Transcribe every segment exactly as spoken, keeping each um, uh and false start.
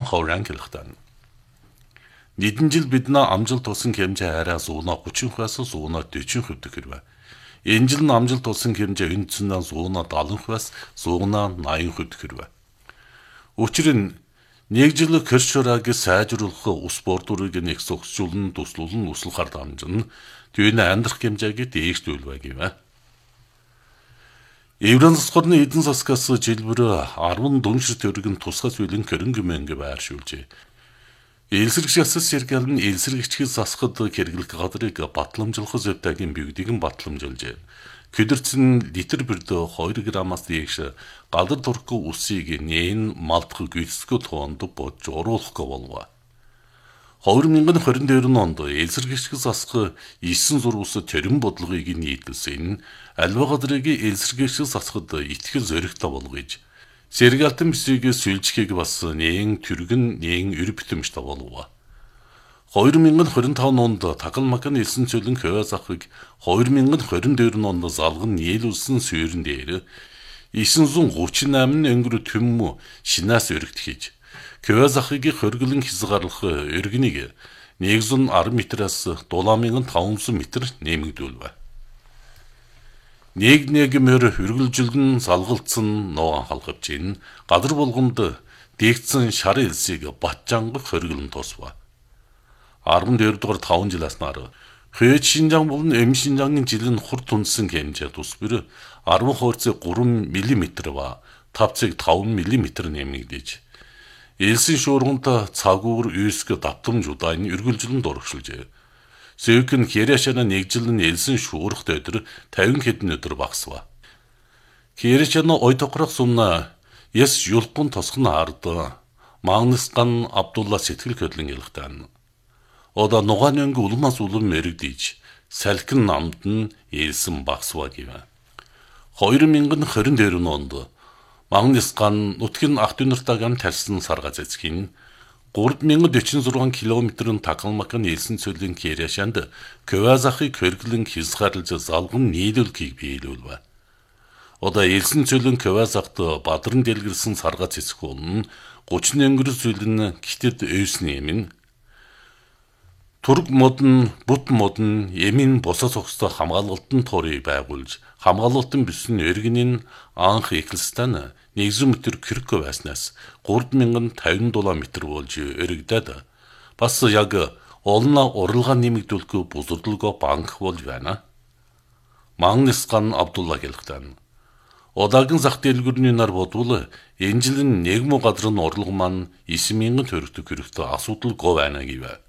ховран гэлхтэн. Нийтэн жил биднээ амжилт тусан хэмжээ арай зуунаа гучин-аас зуунаа дөрвөн хувьд хэрвээ. Энэ жил амжилт тусан хэмжээ үндсэндээ зуунаа дагалан-аас зуунаа найман хувьд хэрвээ. Учир нь нэг жил кэршрааг сайжруулах ус бордурыг нэг зогсжуулн туслуулн услахаар дамжин түүний амьдрах хэмжээг дээшлүүлвэ гэвэ. Еврон засгорны эдэн засгаас жилбэр арван дүншир төгрөг тусгай зүйлэн хөрөнгө мөнгө байршуулжээ. Элсэргчээс сэргэлэн элсэргчгээс засахад хэрэглэх гадрыг батламжлах зөвдөгийн бивдийг нь батламжилжээ. Көдөрцөн литр бүрд хоёр граммаас дээш галдар турхгүй усыг нээн малтах гүйцэтгэл тоонд бодж оруулах болов. хоёр мянган хорин дээр онд элсэргчгээс засах есөн зургус төрийн бодлогыг нийтлсэн альва гадрыг элсэргчгээс засахад итгэл зоригтой болгож Сэргэлтэн бисэгийг сүлжихийг бас нээн түргэн нээн өр битэмжтэй болов. хоёр мянган хорин таван онд Такалмакан элсэн цөлөн хөвөө захыг хоёр мянган хорин дээр онд залган нийлүүлсэн суурин дээр девять гутрин восемь өнгөр төммө шинаас өргөдхийж хөвөө захыг хөргөлн хязгаарлах өргөнийг нэг зуун десять метраас семь тысяч метр нэмэгдүүлвэ. Нэг нэг мөр хөргөлжилдэн залгалцсан ногоон халгавч ин гадар болгонд дэгдсэн шар элсийг батжанга хөргөлн тосва. арван дээр дугаар таван жиласнаар Хөөж Шинжаан болон Эм Шинжаангийн жилийн хурд түнсэн хэмжээ тус бүр арван хувьцаа гурван миллиметр ба таван цэг таван миллиметр нэмэгдэж элсэн шуурганд цагуур үйсг давтамжуудаа эргэлжлэн дурагшилжээ. Сэвкэн Херяшана нэгжилэн элсэн шуурхт өдөр тавин хэдэн өдөр багсва. Херяшана ой тохрох сумна яс юлгун тосхон ард Магнисган Абдулла сэтгэл хөдлөн ялхтан. Ода нугаан өнгө улмаас улам мэрэгдэж салхин намд нь элсэн багсва гэвэ. хоёр мянган хорин дээр онд Магнисган нутгийн ах дүүнэртайган тарьсан сарга зэцгийн гурван мянган дөрвөн зургаан километрын Такалмакан элсэн цөлийн Херяшанд Көвазахыг хөргөлн хязгаарлаж залган нийлүүлэхийг биелүүлвэ. Ода элсэн цөлийн Көвазахт бадран дэлгэрсэн сарга цэцэг болон гучин өнгөр цөлн гитэд өөсний эмин Турк модон, бут модон, эмин босоо цогцтой хамгаалалтын туурыг байгуулж, хамгаалалтын бүсн өргөнийн анх эхэлстэн нэгэн метр киркө байснаас гурван мянган тавин метр болж өргөдөд. Бас яг олно уралгаа нэмэгдүүлэх бузурдлого банк болж байна. Магнисган Абдулла гэлхтэн. Одаагийн зах дэлгүүрний нар бодвол энэ жилийн нэгэн газрын орлого маань девять мянган төгрөг хэрэгтэй асуудал гоо байна гэвэ.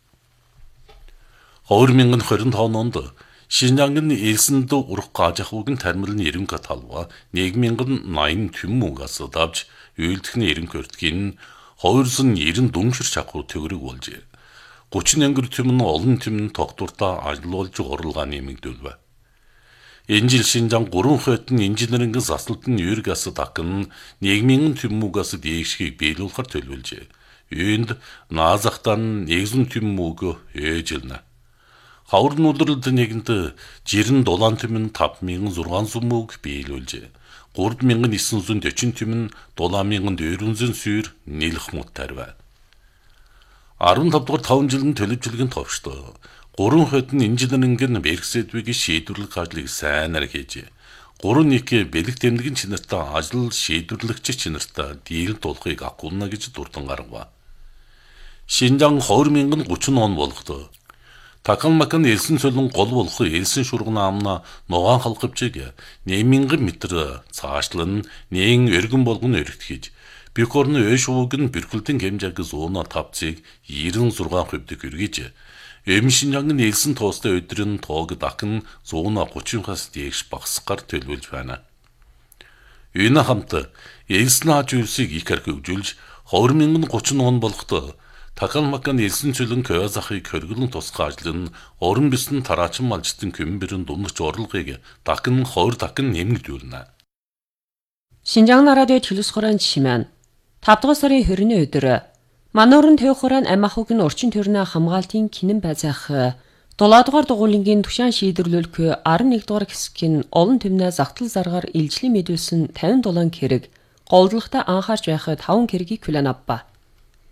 хоёр мянган хорин таван онд Шинжаангийн элсэнд урах гажахуугийн тармилны эренг талва нэг мянган найман төммөгөөс давж үйлдэхний эренг өртгийн хоёрсон нэрэн дүншир чахуу төгрөг болжээ. гучин өнгөр төм нь олон төм тогтвортой ажиллуулж уралгаа нэмэгдүүлвэ. Энэ жил Шинжаан гурван хотын инженеринг засалтын юргас такн нэг мянган төммөгөөс дээшгийг биелүүлэхээр төлөвлөжээ. Үүнд наазахтан нэгэн төммөг ээжилнэ. Хаврын улирлд нэгэнд жирэн дулаан төмөн таван мянган зургаан сүмөг биелүүлжээ. гурван мянган девять жүз дөрвөн төмөн дулаан мянган дөрвөн жүз сүйр нийлэх мут тарвэ. арван тав дугаар таван жилийн төлөвчлөгийн товчтой. Гурван хотын инженерингийн бэрхсэдвийг шийдвэрлэх ажлыг сайнаар хийжээ. Гурван нэг бэлэг тэмдгийн чинартай ажил шийдвэрлэгч чинартай дийлэн тулахыг агуулна гэж дурдан гаргав. Шинжаан хоёр мянган гучин он болгохдоо Такалмакан элсэн цөлөн гол болох элсэн шурган амна нугаан халгавчиг нэг мянган метр цаашлан нээн өргөн болгон өргөтгийж Бикорны өш ууг нь бэрхэлтэн хэмжээг зуунаа таван цэг девяносто шесть хувьд өргөж Эм Шинжаангийн элсэн тоостой өдрийн тоог дахин зуунаа гучин-аас дээш багасгаар төлөвлөж байна. Энэ хамт элсэн аж үйлсийг их хөргөжүүлж хоёр мянган гучин он болоход Такалмакан элсэн цөлөн Көвазахыг хөргөлн тусгай ажил нь орон бисэн тараачин малжтын көмбөрийн дундч орлогыг дахин хоёр дахин нэмэгдүүлнэ. Шинжаан радио төлөс хураан жишмэн таван дугаар сарын хорины өдөр Мануурын төв хураан амахуг нь орчин төрний хамгаалтын кинэн байцаах долоо дугаар дугуулынгийн тушаан шийдвэрлүүлэх арван нэг дугаар хэсгийн олон төмнөө загтал заргаар илжлийн мэдүүлсэн тавин дулаан хэрэг голдлогтой анхаарч байхад таван хэргийг хүлээн авба.